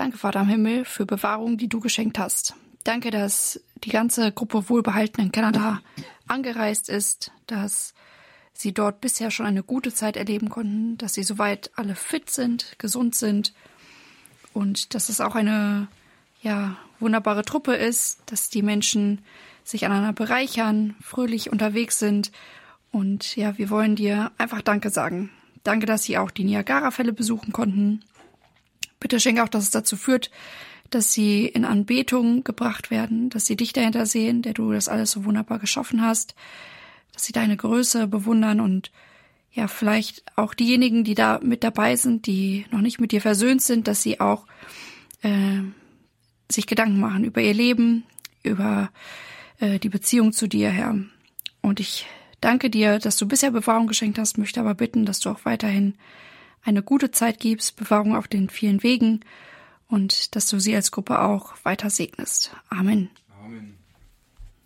Danke, Vater im Himmel, für Bewahrung, die du geschenkt hast. Danke, dass die ganze Gruppe wohlbehalten in Kanada angereist ist, dass sie dort bisher schon eine gute Zeit erleben konnten, dass sie soweit alle fit sind, gesund sind und dass es auch eine wunderbare Truppe ist, dass die Menschen sich aneinander bereichern, fröhlich unterwegs sind. Und ja, wir wollen dir einfach Danke sagen. Danke, dass sie auch die Niagara-Fälle besuchen konnten. Bitte schenke auch, dass es dazu führt, dass sie in Anbetung gebracht werden, dass sie dich dahinter sehen, der du das alles so wunderbar geschaffen hast, dass sie deine Größe bewundern und ja, vielleicht auch diejenigen, die da mit dabei sind, die noch nicht mit dir versöhnt sind, dass sie auch sich Gedanken machen über ihr Leben, über die Beziehung zu dir, Herr. Und ich danke dir, dass du bisher Bewahrung geschenkt hast, möchte aber bitten, dass du auch weiterhin eine gute Zeit gibst, Bewahrung auf den vielen Wegen und dass du sie als Gruppe auch weiter segnest. Amen.